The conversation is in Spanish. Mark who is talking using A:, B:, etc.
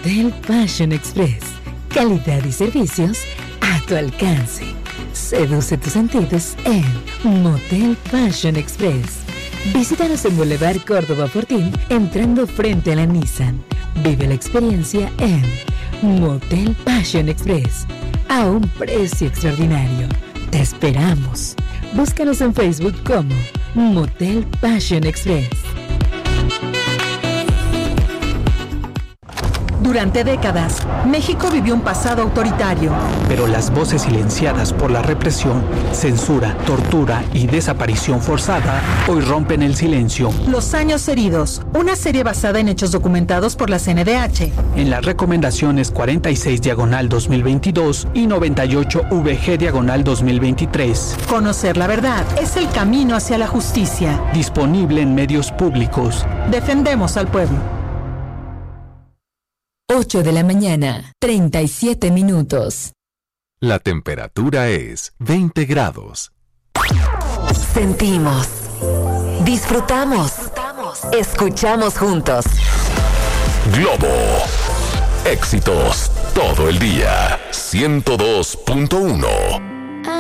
A: Motel Fashion Express. Calidad y servicios a tu alcance. Seduce tus sentidos en Motel Fashion Express. Visítanos en Boulevard Córdoba Fortín, entrando frente a la Nissan. Vive la experiencia en Motel Fashion Express, a un precio extraordinario. Te esperamos. Búscanos en Facebook como Motel Fashion Express.
B: Durante décadas, México vivió un pasado autoritario.
C: Pero las voces silenciadas por la represión, censura, tortura y desaparición forzada hoy rompen el silencio.
B: Los años heridos, una serie basada en hechos documentados por la CNDH.
C: En las recomendaciones 46/2022 y 98/VG/2023.
B: Conocer la verdad es el camino hacia la justicia.
C: Disponible en medios públicos.
B: Defendemos al pueblo.
A: 8 de la mañana, 37 minutos.
D: La temperatura es 20 grados.
E: Sentimos, disfrutamos, escuchamos juntos.
D: Globo. Éxitos todo el día. 102.1.